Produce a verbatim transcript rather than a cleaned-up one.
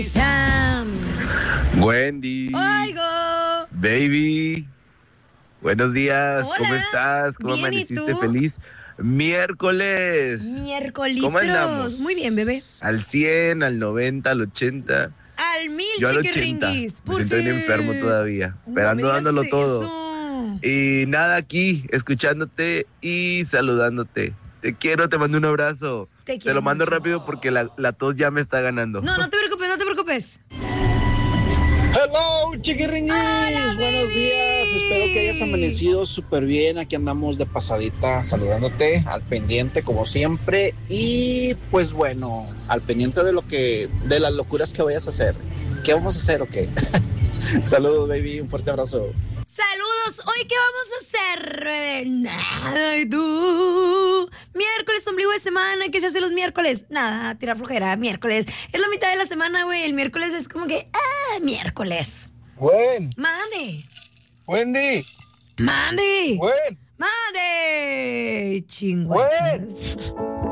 Sam. Wendy. Oigo. Baby. Buenos días. Hola. ¿Cómo estás? ¿Cómo Bien, ¿y amaneciste? tú? Feliz miércoles. Miércolitos. ¿Cómo andamos? Muy bien, bebé. Al cien, al noventa, al ochenta. Al mil, Yo al ochenta. chiquirringuis. Me ¿Por siento bien qué? enfermo todavía. No Pero me ando digas dándolo todo. eso. Y nada, aquí, escuchándote y saludándote. Te quiero, te mando un abrazo. Te Te quiero lo mando mucho. rápido porque la, la tos ya me está ganando. No, no te preocupes, no te preocupes. Hello, chiquirriñis. Hola, Buenos baby. días. Espero que hayas amanecido súper bien. Aquí andamos de pasadita saludándote, al pendiente como siempre. Y pues bueno, al pendiente de lo que, de las locuras que vayas a hacer. ¿Qué vamos a hacer o qué? Saludos, baby. Un fuerte abrazo. Saludos, hoy qué vamos a hacer, bebé? Nada, ¿y tú? Miércoles, ombligo de semana, ¿qué se hace los miércoles? Nada, tirar flojera, miércoles. Es la mitad de la semana, güey, el miércoles es como que, ah, miércoles. Buen, Mande, Wendy, mande, buen. mande, chingüetas.